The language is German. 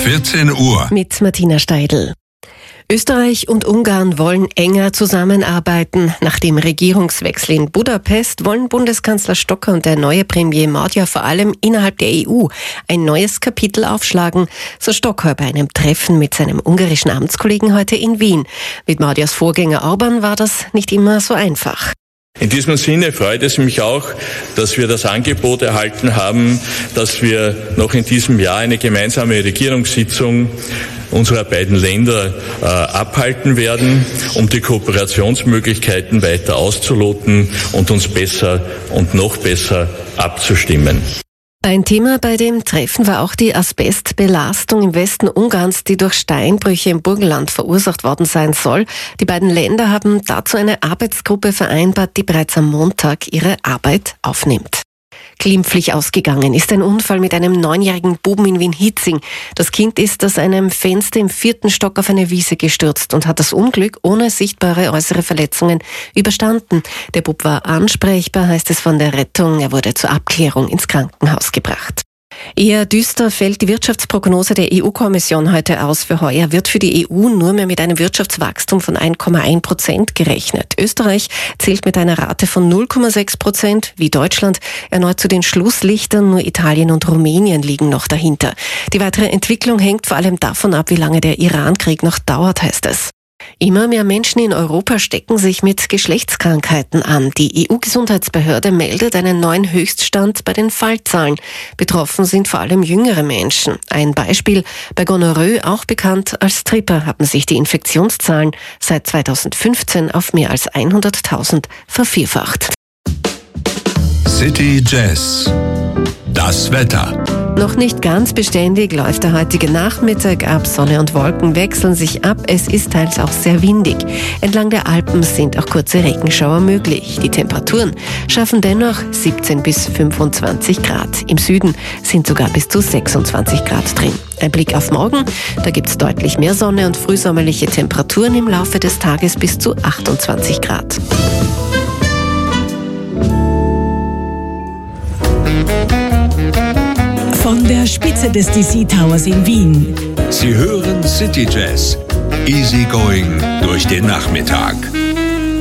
14 Uhr. Mit Martina Steidl. Österreich und Ungarn wollen enger zusammenarbeiten. Nach dem Regierungswechsel in Budapest wollen Bundeskanzler Stocker und der neue Premier Magyar vor allem innerhalb der EU ein neues Kapitel aufschlagen, so Stocker bei einem Treffen mit seinem ungarischen Amtskollegen heute in Wien. Mit Magyars Vorgänger Orbán war das nicht immer so einfach. In diesem Sinne freut es mich auch, dass wir das Angebot erhalten haben, dass wir noch in diesem Jahr eine gemeinsame Regierungssitzung unserer beiden Länder abhalten werden, um die Kooperationsmöglichkeiten weiter auszuloten und uns besser und noch besser abzustimmen. Ein Thema bei dem Treffen war auch die Asbestbelastung im Westen Ungarns, die durch Steinbrüche im Burgenland verursacht worden sein soll. Die beiden Länder haben dazu eine Arbeitsgruppe vereinbart, die bereits am Montag ihre Arbeit aufnimmt. Glimpflich ausgegangen ist ein Unfall mit einem 9-jährigen Buben in Wien-Hietzing. Das Kind ist aus einem Fenster im 4. Stock auf eine Wiese gestürzt und hat das Unglück ohne sichtbare äußere Verletzungen überstanden. Der Bub war ansprechbar, heißt es von der Rettung. Er wurde zur Abklärung ins Krankenhaus gebracht. Eher düster fällt die Wirtschaftsprognose der EU-Kommission heute aus. Für heuer wird für die EU nur mehr mit einem Wirtschaftswachstum von 1,1% gerechnet. Österreich zählt mit einer Rate von 0,6%, wie Deutschland erneut zu den Schlusslichtern. Nur Italien und Rumänien liegen noch dahinter. Die weitere Entwicklung hängt vor allem davon ab, wie lange der Iran-Krieg noch dauert, heißt es. Immer mehr Menschen in Europa stecken sich mit Geschlechtskrankheiten an. Die EU-Gesundheitsbehörde meldet einen neuen Höchststand bei den Fallzahlen. Betroffen sind vor allem jüngere Menschen. Ein Beispiel: bei Gonorrhoe, auch bekannt als Tripper, haben sich die Infektionszahlen seit 2015 auf mehr als 100.000 vervierfacht. City Jazz. Das Wetter. Noch nicht ganz beständig läuft der heutige Nachmittag ab. Sonne und Wolken wechseln sich ab. Es ist teils auch sehr windig. Entlang der Alpen sind auch kurze Regenschauer möglich. Die Temperaturen schaffen dennoch 17 bis 25 Grad. Im Süden sind sogar bis zu 26 Grad drin. Ein Blick auf morgen. Da gibt es deutlich mehr Sonne und frühsommerliche Temperaturen im Laufe des Tages bis zu 28 Grad. Von der Spitze des DC Towers in Wien. Sie hören City Jazz. Easy going durch den Nachmittag.